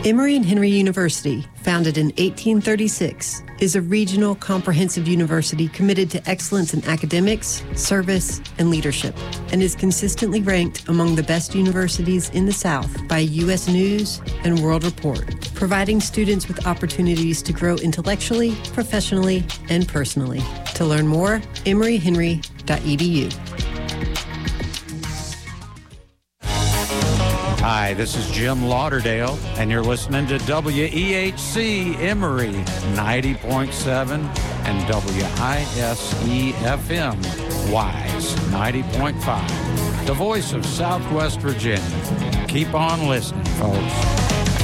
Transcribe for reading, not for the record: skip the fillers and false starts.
Emory and Henry University, founded in 1836, is a regional comprehensive university committed to excellence in academics, service, and leadership, and is consistently ranked among the best universities in the South by U.S. News and World Report, providing students with opportunities to grow intellectually, professionally, and personally. To learn more, emoryhenry.edu. Hi, this is Jim Lauderdale, and you're listening to WEHC Emory 90.7 and WISE-FM Wise 90.5, the voice of Southwest Virginia. Keep on listening, folks.